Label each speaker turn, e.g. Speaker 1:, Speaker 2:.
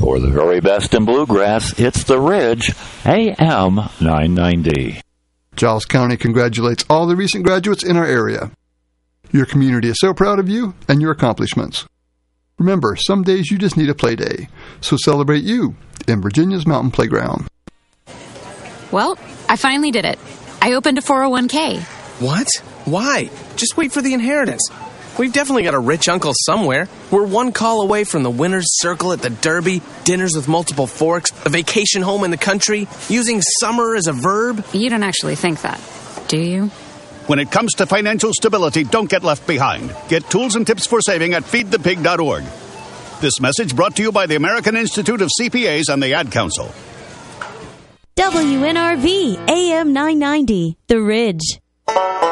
Speaker 1: For the very best in bluegrass, it's The Ridge, AM 990.
Speaker 2: Giles County congratulates all the recent graduates in our area. Your community is so proud of you and your accomplishments. Remember, some days you just need a play day, so celebrate you in Virginia's Mountain Playground.
Speaker 3: Well, I finally did it. I opened a 401k.
Speaker 4: What? Why? Just wait for the inheritance. We've definitely got a rich uncle somewhere. We're one call away from the winner's circle at the Derby, dinners with multiple forks, a vacation home in the country, using summer as a verb.
Speaker 3: You don't actually think that, do you?
Speaker 5: When it comes to financial stability, don't get left behind. Get tools and tips for saving at feedthepig.org. This message brought to you by the American Institute of CPAs and the Ad Council.
Speaker 6: WNRV AM 990, The Ridge.